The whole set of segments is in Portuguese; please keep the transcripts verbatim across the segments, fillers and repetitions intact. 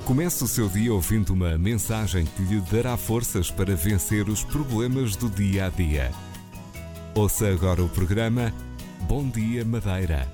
Comece o seu dia ouvindo uma mensagem que lhe dará forças para vencer os problemas do dia a dia. Ouça agora o programa Bom Dia Madeira.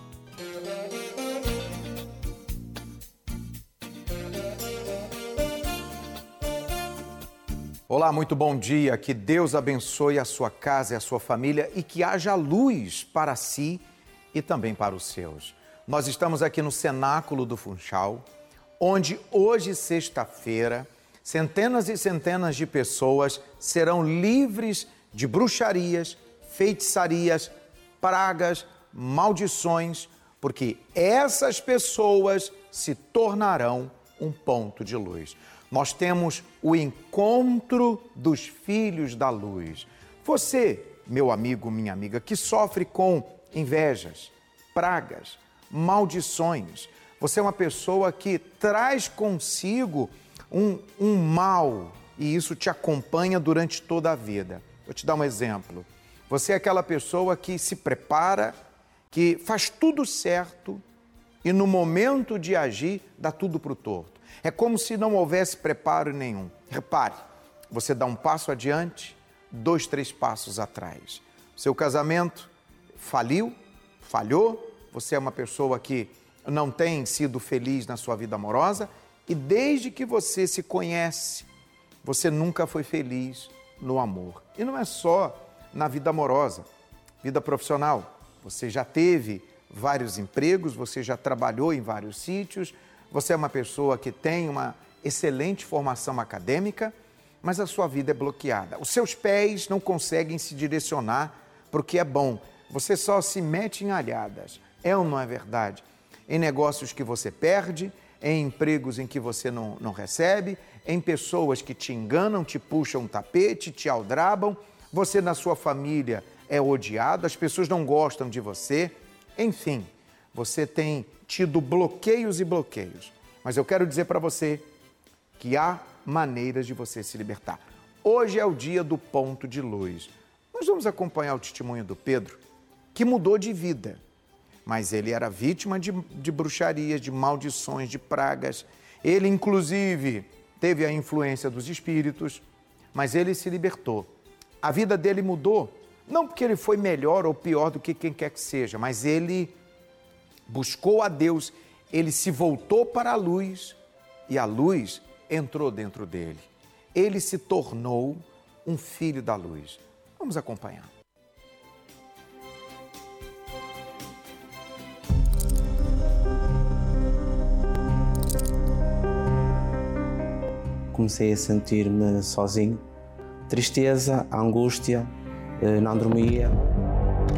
Olá, muito bom dia. Que Deus abençoe a sua casa e a sua família e que haja luz para si e também para os seus. Nós estamos aqui no Cenáculo do Funchal, onde hoje, sexta-feira, centenas e centenas de pessoas serão livres de bruxarias, feitiçarias, pragas, maldições, porque essas pessoas se tornarão um ponto de luz. Nós temos o encontro dos filhos da luz. Você, meu amigo, minha amiga, que sofre com invejas, pragas, maldições, você é uma pessoa que traz consigo um, um mal e isso te acompanha durante toda a vida. Vou te dar um exemplo. Você é aquela pessoa que se prepara, que faz tudo certo e no momento de agir dá tudo para o torto. É como se não houvesse preparo nenhum. Repare, você dá um passo adiante, dois, três passos atrás. Seu casamento faliu, falhou, você é uma pessoa que não tem sido feliz na sua vida amorosa e desde que você se conhece, você nunca foi feliz no amor. E não é só na vida amorosa, vida profissional. Você já teve vários empregos, você já trabalhou em vários sítios, você é uma pessoa que tem uma excelente formação acadêmica, mas a sua vida é bloqueada. Os seus pés não conseguem se direcionar para o que é bom. Você só se mete em alhadas. É ou não é verdade? Em negócios que você perde, em empregos em que você não, não recebe, em pessoas que te enganam, te puxam o tapete, te aldrabam, você na sua família é odiado, as pessoas não gostam de você, enfim, você tem tido bloqueios e bloqueios. Mas eu quero dizer para você que há maneiras de você se libertar. Hoje é o dia do ponto de luz. Nós vamos acompanhar o testemunho do Pedro, que mudou de vida. Mas ele era vítima de, de bruxarias, de maldições, de pragas. Ele, inclusive, teve a influência dos espíritos, mas ele se libertou. A vida dele mudou, não porque ele foi melhor ou pior do que quem quer que seja, mas ele buscou a Deus, ele se voltou para a luz e a luz entrou dentro dele. Ele se tornou um filho da luz. Vamos acompanhar. Comecei a sentir-me sozinho, tristeza, angústia, não dormia,